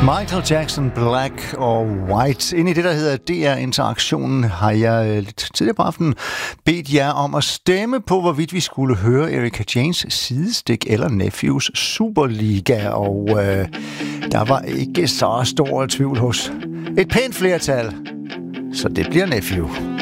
Michael Jackson, Black og White. Ind i det, der hedder DR-interaktionen, har jeg lidt tidligere på aftenen bedt jer om at stemme på, hvorvidt vi skulle høre Erika Jaynes sidestik eller Nephews Superliga. Og der var ikke så stor tvivl hos et pænt flertal, så det bliver Nephew.